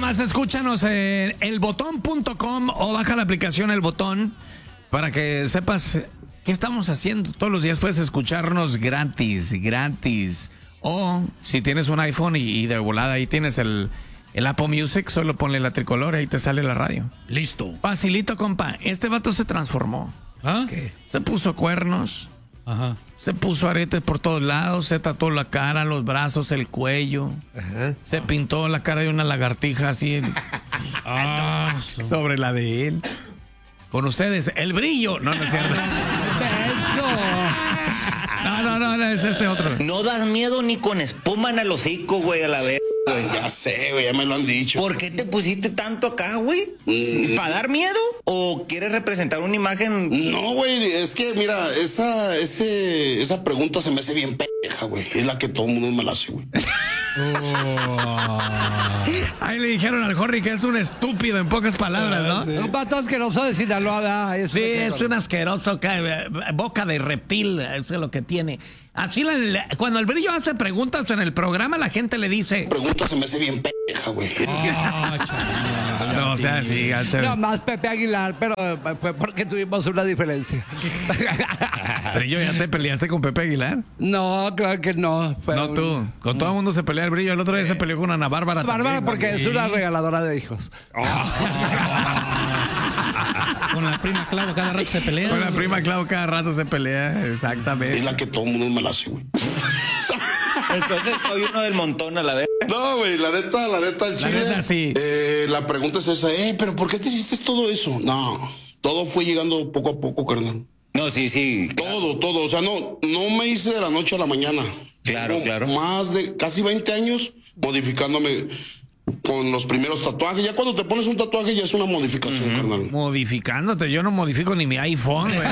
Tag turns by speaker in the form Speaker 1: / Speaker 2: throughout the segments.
Speaker 1: nomás escúchanos en elbotón.com o baja la aplicación El Botón para que sepas qué estamos haciendo. Todos los días puedes escucharnos gratis. O si tienes un iPhone y de volada ahí tienes el Apple Music, solo ponle la tricolor y ahí te sale la radio.
Speaker 2: Listo.
Speaker 1: Facilito, compa. Este vato se transformó.
Speaker 2: ¿Ah?
Speaker 1: ¿Qué? Se puso cuernos.
Speaker 2: Ajá.
Speaker 1: Se puso aretes por todos lados, se tatuó la cara, los brazos, el cuello.
Speaker 3: Ajá.
Speaker 1: Se pintó la cara de una lagartija así sobre la de él. Con ustedes, el brillo. No, no es cierto. No, es este otro.
Speaker 4: No das miedo ni con espuma en el hocico, güey, a la vez.
Speaker 3: Ya sé, güey, ya me lo han dicho.
Speaker 4: ¿Por qué te pusiste tanto acá, güey? ¿Para dar miedo? ¿O quieres representar una imagen?
Speaker 3: No, güey, es que mira, esa pregunta se me hace bien pendeja, güey. Es la que todo el mundo me la hace, güey.
Speaker 1: Ahí le dijeron al Jorge que es un estúpido, en pocas palabras, ¿no?
Speaker 5: Sí. Un pato asqueroso de Sinaloa, ¿verdad?
Speaker 1: Sí, es un asqueroso, boca de reptil, eso es lo que tiene. Así, cuando el brillo hace preguntas en el programa, la gente le dice...
Speaker 3: Pregunta se me hace bien pendeja, güey.
Speaker 1: No, o sea, sí,
Speaker 5: no más Pepe Aguilar, pero fue porque tuvimos una diferencia.
Speaker 1: Pero ya te peleaste con Pepe Aguilar.
Speaker 5: No, claro que no.
Speaker 1: No tú. Con todo el mundo se pelea el brillo. El otro día se peleó con Ana Bárbara.
Speaker 5: Bárbara porque es una regaladora de hijos.
Speaker 2: Con la prima Clau cada rato se pelea.
Speaker 1: Con la prima Clau cada rato se pelea, exactamente.
Speaker 3: Es la que todo el mundo me la hace, güey.
Speaker 4: Entonces soy uno del montón a la vez.
Speaker 3: No, güey, la neta, al chile.
Speaker 1: La neta, sí.
Speaker 3: La pregunta es esa, pero ¿por qué te hiciste todo eso? No, todo fue llegando poco a poco, carnal.
Speaker 4: No, sí.
Speaker 3: Todo. O sea, no me hice de la noche a la mañana.
Speaker 4: Claro.
Speaker 3: Más de casi 20 años modificándome con los primeros tatuajes. Ya cuando te pones un tatuaje ya es una modificación, carnal.
Speaker 1: Modificándote. Yo no modifico ni mi iPhone, güey.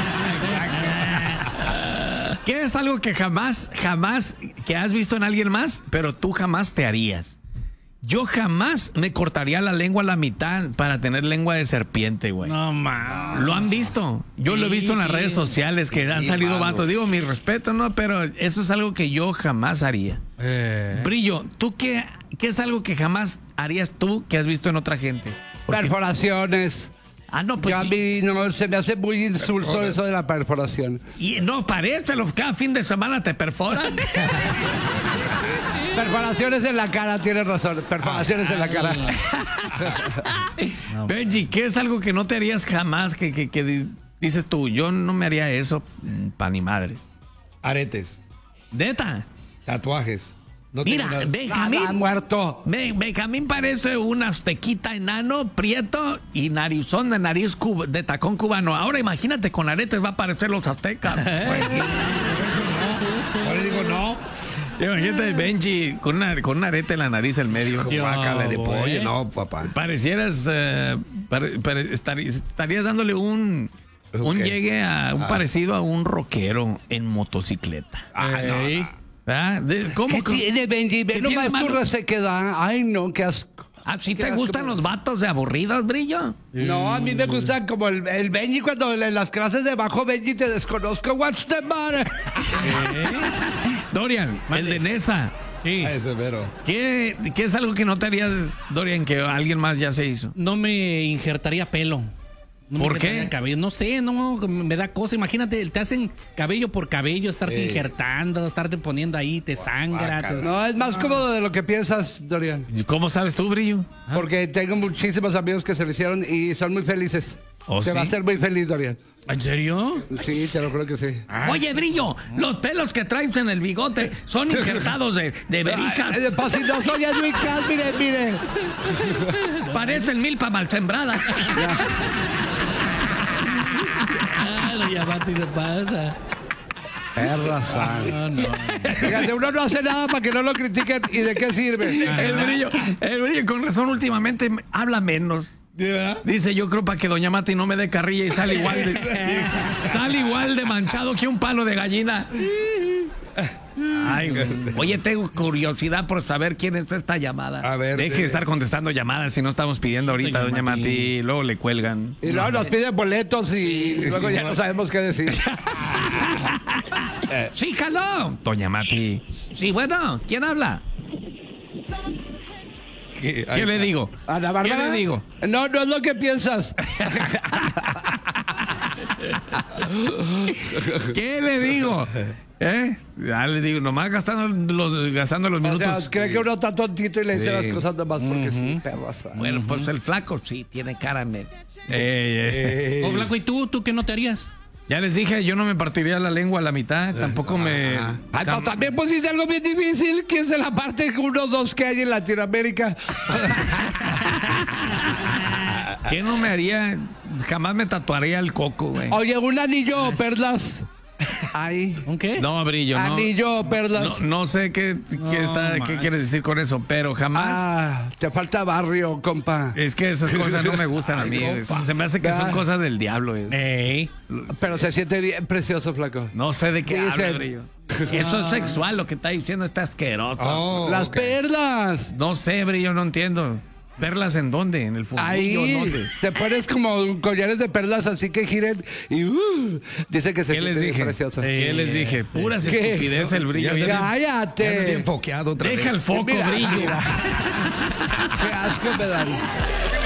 Speaker 1: ¿Qué es algo que jamás que has visto en alguien más, pero tú jamás te harías? Yo jamás me cortaría la lengua a la mitad para tener lengua de serpiente, güey.
Speaker 2: No, mames.
Speaker 1: ¿Lo han visto? Yo lo he visto en las redes sociales que han salido vatos. Digo, mi respeto, ¿no? Pero eso es algo que yo jamás haría. Brillo, ¿tú qué es algo que jamás harías tú que has visto en otra gente? Porque...
Speaker 5: Perforaciones.
Speaker 1: No, pues...
Speaker 5: A mí no, se me hace muy insulso eso de la perforación.
Speaker 1: Y no, parece, cada fin de semana te perforan.
Speaker 5: Perforaciones en la cara, tienes razón. Perforaciones en la cara.
Speaker 1: Benji, ¿qué es algo que no te harías jamás? Que dices tú, yo no me haría eso pa' ni madres.
Speaker 6: Aretes.
Speaker 1: ¿Neta?
Speaker 6: Tatuajes. No
Speaker 1: mira, Benjamín
Speaker 5: muerto.
Speaker 1: Benjamín parece un aztequita enano, prieto y narizón de nariz de tacón cubano. Ahora imagínate, con aretes va a parecer los aztecas.
Speaker 6: Pues sí. Ahora digo no.
Speaker 1: Imagínate, Benji, con un arete en la nariz en medio.
Speaker 6: Guácala de pollo, no, papá.
Speaker 1: Parecieras, estarías dándole un llegue a un parecido a un rockero en motocicleta.
Speaker 5: No.
Speaker 1: ¿Cómo?
Speaker 5: ¿Qué tiene, Benji? No más tu resequedad. Ay, no, qué asco.
Speaker 1: ¿Así te gustan los vatos de aburridos, Brillo?
Speaker 5: No, a mí me gustan como el Benji cuando en las clases de bajo Benji te desconozco. What's the matter?
Speaker 1: Dorian, el de Nesa.
Speaker 2: Sí.
Speaker 6: Ese vero.
Speaker 1: ¿Qué es algo que no te harías, Dorian, que alguien más ya se hizo?
Speaker 2: No me injertaría pelo. No
Speaker 1: ¿Por qué?
Speaker 2: Cabello. No sé, no, me da cosa. Imagínate, te hacen cabello por cabello, estarte injertando, estarte poniendo ahí, te sangra.
Speaker 5: No, es más cómodo de lo que piensas, Dorian.
Speaker 1: ¿Cómo sabes tú, Brillo?
Speaker 5: Porque tengo muchísimos amigos que se lo hicieron y son muy felices. Te va a hacer muy feliz, Dorian.
Speaker 2: ¿En serio?
Speaker 5: Sí, te lo creo que sí.
Speaker 1: Oye, Brillo, los pelos que traes en el bigote son injertados de verijas.
Speaker 5: Pues si no soy Edwin Cass, mire.
Speaker 1: Parecen milpa mal sembrada.
Speaker 2: Ya Mati se pasa.
Speaker 5: Perra sana. Fíjate, uno no hace nada para que no lo critiquen. ¿Y de qué sirve?
Speaker 1: El brillo, con razón, últimamente habla menos. Dice, yo creo para que doña Mati no me dé carrilla y sale igual de manchado que un palo de gallina. Ay, oye, tengo curiosidad por saber quién es esta llamada.
Speaker 6: A ver,
Speaker 1: deje de estar contestando llamadas si no estamos pidiendo ahorita, doña Mati. Luego le cuelgan.
Speaker 5: Y luego nos piden boletos y luego ya no sabemos qué decir.
Speaker 1: Sí, jaló, doña Mati. Sí, bueno, ¿quién habla?
Speaker 6: ¿Qué?
Speaker 1: ¿Qué le digo?
Speaker 5: ¿Ana
Speaker 1: ¿Qué
Speaker 5: Bárbara?
Speaker 1: le digo?
Speaker 5: No, no es lo que piensas.
Speaker 1: ¿Qué le digo? Ya le digo, nomás gastando los
Speaker 5: O
Speaker 1: minutos.
Speaker 5: sea, cree que uno está tontito y le dice las cosas nomás porque sí, perras.
Speaker 1: Bueno, pues el flaco sí tiene cara.
Speaker 2: Oh, Flaco, ¿y tú qué no te harías?
Speaker 1: Ya les dije, yo no me partiría la lengua a la mitad, tampoco me...
Speaker 5: Ay, no, también pusiste algo bien difícil, que es de la parte 1 2 que hay en Latinoamérica.
Speaker 1: ¿Qué no me haría? Jamás me tatuaría el coco, güey.
Speaker 5: Oye, un anillo o perlas. Ay.
Speaker 2: ¿Un qué?
Speaker 1: No, Brillo, no.
Speaker 5: Anillo o perlas.
Speaker 1: No sé qué quieres decir con eso, pero jamás...
Speaker 5: Ah, te falta barrio, compa.
Speaker 1: Es que esas cosas no me gustan a mí. Se me hace que son cosas del diablo.
Speaker 2: Ey.
Speaker 5: Pero se siente bien precioso, flaco.
Speaker 1: No sé de qué
Speaker 5: Dice-
Speaker 1: habla, Brillo. Eso es sexual, lo que está diciendo está asqueroso.
Speaker 6: Oh,
Speaker 5: Las
Speaker 6: ok.
Speaker 5: perlas.
Speaker 1: No sé, Brillo, no entiendo. ¿Perlas en dónde? ¿En el fundillo?
Speaker 5: Ahí
Speaker 1: ¿Dónde?
Speaker 5: te pones como collares de perlas así que giren y dice que se
Speaker 1: ¿Qué les
Speaker 5: siente
Speaker 1: dije?
Speaker 5: precioso.
Speaker 1: ¿Qué les dije? Puras
Speaker 5: ¿Qué?
Speaker 1: estupidez el Brillo.
Speaker 6: Ya
Speaker 1: Ya-
Speaker 6: anda bien
Speaker 5: Cállate.
Speaker 6: enfoqueado otra
Speaker 1: Deja
Speaker 6: vez.
Speaker 1: el foco,
Speaker 5: Mira,
Speaker 1: Brillo.
Speaker 5: mira. Qué asco me dan.